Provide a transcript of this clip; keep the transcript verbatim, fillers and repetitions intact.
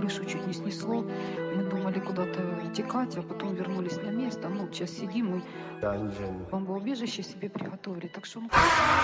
крышу чуть не снесло. Мы думали куда-то утекать, а потом вернулись на место. Ну, сейчас сидим, мы бомбоубежище себе приготовили. Так что...